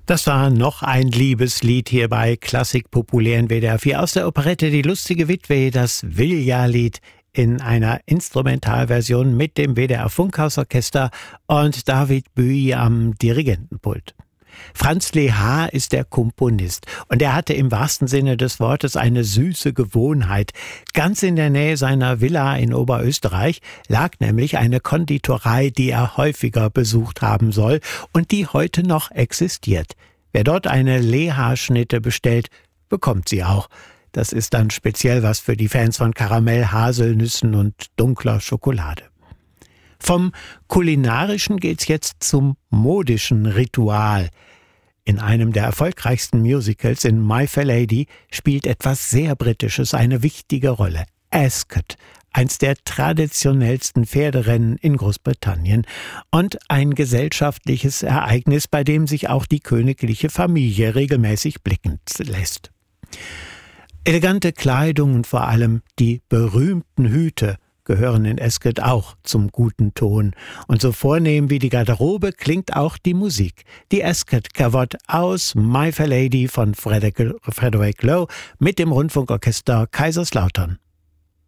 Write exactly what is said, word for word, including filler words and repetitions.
Das war noch ein Liebeslied hier bei Klassik populär in W D R vier aus der Operette Die lustige Witwe, das Vilja-Lied in einer Instrumentalversion mit dem W D R Funkhausorchester und David Bowie am Dirigentenpult. Franz Lehár ist der Komponist und er hatte im wahrsten Sinne des Wortes eine süße Gewohnheit. Ganz in der Nähe seiner Villa in Oberösterreich lag nämlich eine Konditorei, die er häufiger besucht haben soll und die heute noch existiert. Wer dort eine Lehár-Schnitte bestellt, bekommt sie auch. Das ist dann speziell was für die Fans von Karamell, Haselnüssen und dunkler Schokolade. Vom Kulinarischen geht's jetzt zum modischen Ritual. In einem der erfolgreichsten Musicals, in My Fair Lady, spielt etwas sehr Britisches eine wichtige Rolle. Ascot, eins der traditionellsten Pferderennen in Großbritannien und ein gesellschaftliches Ereignis, bei dem sich auch die königliche Familie regelmäßig blicken lässt. Elegante Kleidung und vor allem die berühmten Hüte gehören in Ascot auch zum guten Ton. Und so vornehm wie die Garderobe klingt auch die Musik. Die Ascot Cavott aus My Fair Lady von Frederick, Frederick Lowe mit dem Rundfunkorchester Kaiserslautern.